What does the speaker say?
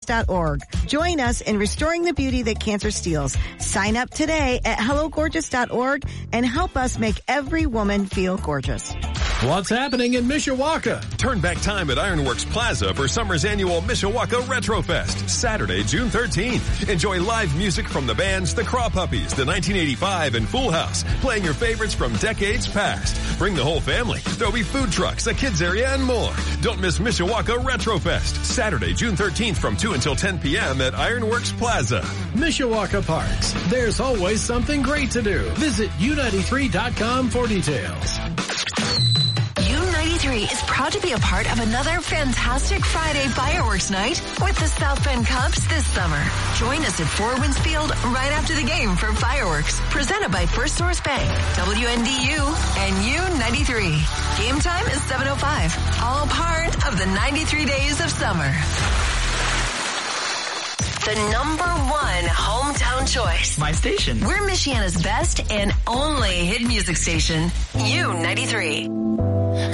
hellogorgeous.org. Join us in restoring the beauty that cancer steals. Sign up today at hellogorgeous.org and help us make every woman feel gorgeous. What's happening in Mishawaka? Turn back time at Ironworks Plaza for summer's annual Mishawaka Retrofest, Saturday, June 13th. Enjoy live music from the bands The Craw Puppies, The 1985, and Full House, playing your favorites from decades past. Bring the whole family. There'll be food trucks, a kids area, and more. Don't miss Mishawaka Retrofest, Saturday, June 13th from 2 until 10 p.m. at Ironworks Plaza. Mishawaka Parks. There's always something great to do. Visit U93.com for details. U93 is proud to be a part of another fantastic Friday fireworks night with the South Bend Cubs this summer. Join us at Four Winds Field right after the game for fireworks, presented by First Source Bank, WNDU, and U93. Game time is 7:05, all part of the 93 days of summer. The number one hometown choice. My station. We're Michiana's best and only hit music station, U93.